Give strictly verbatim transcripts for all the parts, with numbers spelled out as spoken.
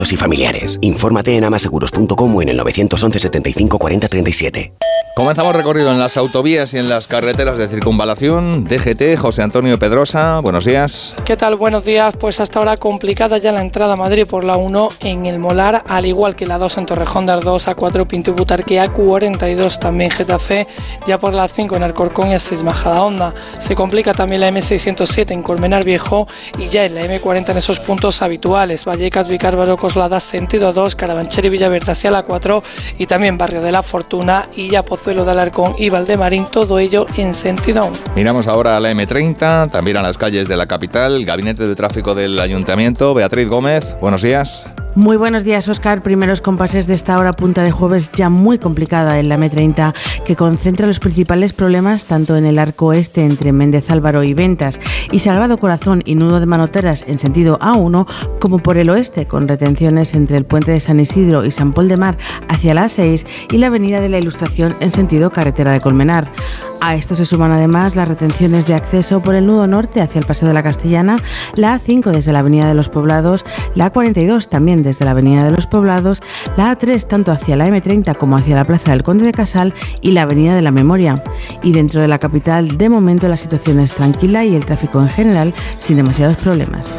y familiares. Infórmate en amaseguros punto com o en el nueve once setenta y cinco cuarenta treinta y siete. Comenzamos recorrido en las autovías y en las carreteras de circunvalación. D G T, José Antonio Pedrosa, buenos días. ¿Qué tal? Buenos días. Pues hasta ahora complicada ya la entrada a Madrid por la uno en el Molar, al igual que la dos en Torrejón de Ardoz, A cuatro Pinto y Butarque, A cuarenta y dos también Getafe, ya por la cinco en Alcorcón y seis Majadahonda. Se complica también la M seiscientos siete en Colmenar Viejo y ya en la M cuarenta en esos puntos habituales. Vallecas, Vicárbaro, Coslada, sentido dos, Carabanchel y Villaverde hacia la cuatro y también Barrio de la Fortuna y ya Pozuelo de Alarcón y Valdemarín, todo ello en sentido uno. Miramos ahora a la M treinta, también a las calles de la capital. Gabinete de Tráfico del Ayuntamiento, Beatriz Gómez, buenos días. Muy buenos días, Óscar. Primeros compases de esta hora punta de jueves ya muy complicada en la M treinta, que concentra los principales problemas tanto en el arco oeste entre Méndez Álvaro y Ventas y Sagrado Corazón y Nudo de Manoteras en sentido A uno, como por el oeste, con retenciones entre el puente de San Isidro y San Pol de Mar hacia la A seis y la avenida de la Ilustración en sentido carretera de Colmenar. A esto se suman además las retenciones de acceso por el nudo norte hacia el Paseo de la Castellana, la A cinco desde la Avenida de los Poblados, la A cuarenta y dos también desde la Avenida de los Poblados, la A tres tanto hacia la M treinta como hacia la Plaza del Conde de Casal y la Avenida de la Memoria. Y dentro de la capital, de momento la situación es tranquila y el tráfico en general sin demasiados problemas.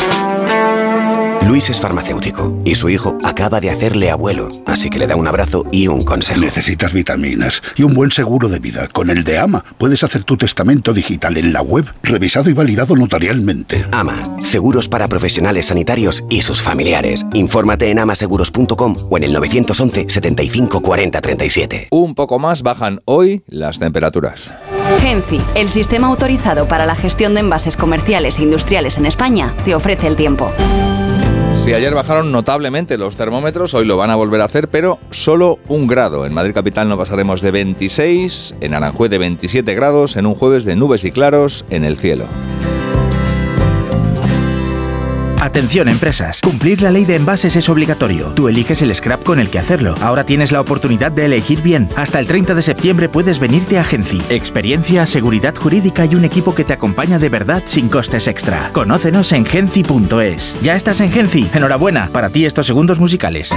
Luis es farmacéutico y su hijo acaba de hacerle abuelo, así que le da un abrazo y un consejo. Necesitas vitaminas y un buen seguro de vida. Con el de AMA puedes hacer tu testamento digital en la web, revisado y validado notarialmente. AMA, seguros para profesionales sanitarios y sus familiares. Infórmate en amaseguros punto com o en el nueve once setenta y cinco cuarenta treinta y siete. Un poco más bajan hoy las temperaturas. Genci, el sistema autorizado para la gestión de envases comerciales e industriales en España, te ofrece el tiempo. Si ayer bajaron notablemente los termómetros, hoy lo van a volver a hacer, pero solo un grado. En Madrid capital no pasaremos de veintiséis, en Aranjuez de veintisiete grados, en un jueves de nubes y claros en el cielo. Atención empresas, cumplir la ley de envases es obligatorio. Tú eliges el scrap con el que hacerlo. Ahora tienes la oportunidad de elegir bien. Hasta el treinta de septiembre puedes venirte a Genci. Experiencia, seguridad jurídica y un equipo que te acompaña de verdad sin costes extra. Conócenos en genci punto es. ¿Ya estás en Genci? Enhorabuena, para ti estos segundos musicales.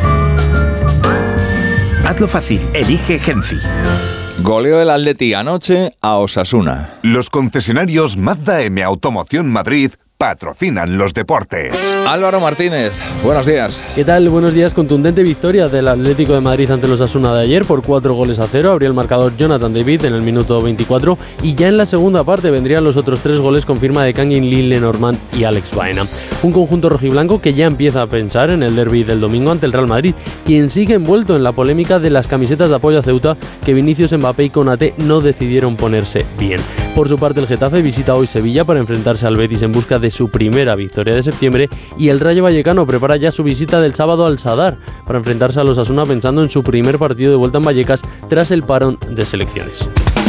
Hazlo fácil, elige Genci. Goleó el Atleti anoche a Osasuna. Los concesionarios Mazda M Automoción Madrid patrocinan los deportes. Álvaro Martínez, buenos días. ¿Qué tal? Buenos días. Contundente victoria del Atlético de Madrid ante los Osasuna de ayer por cuatro goles a cero. Abrió el marcador Jonathan David en el minuto veinticuatro y ya en la segunda parte vendrían los otros tres goles con firma de Kangin Lee, Lenormand y Alex Baena. Un conjunto rojiblanco que ya empieza a pensar en el derbi del domingo ante el Real Madrid, quien sigue envuelto en la polémica de las camisetas de apoyo a Ceuta que Vinicius, Mbappé y Konaté no decidieron ponerse bien. Por su parte, el Getafe visita hoy Sevilla para enfrentarse al Betis en busca de su primera victoria de septiembre y el Rayo Vallecano prepara ya su visita del sábado al Sadar para enfrentarse a los Osasuna pensando en su primer partido de vuelta en Vallecas tras el parón de selecciones.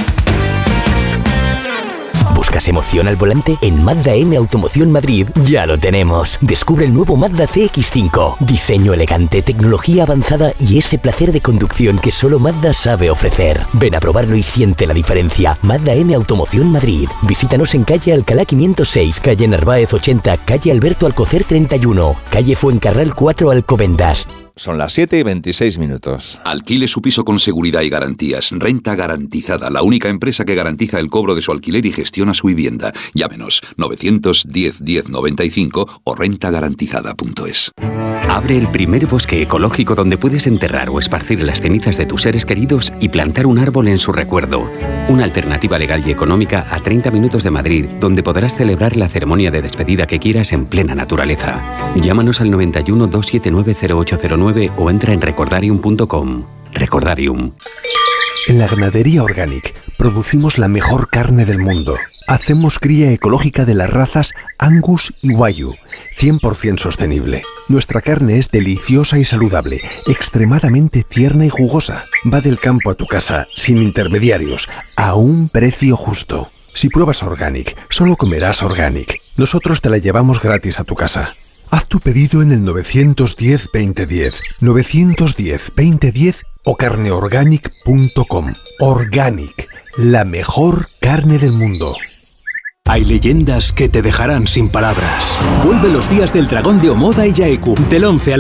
¿Buscas emoción al volante? En Mazda M Automoción Madrid ya lo tenemos. Descubre el nuevo Mazda C X cinco. Diseño elegante, tecnología avanzada y ese placer de conducción que solo Mazda sabe ofrecer. Ven a probarlo y siente la diferencia. Mazda M Automoción Madrid. Visítanos en calle Alcalá quinientos seis, calle Narváez ochenta, calle Alberto Alcocer treinta y uno, calle Fuencarral cuatro, Alcobendas. Son las siete y veintiséis minutos. Alquile su piso con seguridad y garantías. Renta Garantizada, la única empresa que garantiza el cobro de su alquiler y gestiona su vivienda. Llámenos novecientos diez diez noventa y cinco o renta garantizada punto es. Abre el primer bosque ecológico donde puedes enterrar o esparcir las cenizas de tus seres queridos y plantar un árbol en su recuerdo. Una alternativa legal y económica a treinta minutos de Madrid, donde podrás celebrar la ceremonia de despedida que quieras en plena naturaleza. Llámanos al noventa y uno, doscientos setenta y nueve, cero ocho cero nueve o entra en recordarium punto com. Recordarium. En la Ganadería Organic producimos la mejor carne del mundo. Hacemos cría ecológica de las razas Angus y Wagyu, cien por ciento sostenible. Nuestra carne es deliciosa y saludable, extremadamente tierna y jugosa. Va del campo a tu casa, sin intermediarios, a un precio justo. Si pruebas Organic, solo comerás Organic. Nosotros te la llevamos gratis a tu casa. Haz tu pedido en el novecientos diez, veinte diez, novecientos diez, veinte diez o carne organic punto com. Organic, la mejor carne del mundo. Hay leyendas que te dejarán sin palabras. Vuelve los días del dragón de Omoda y Yaeku, del once al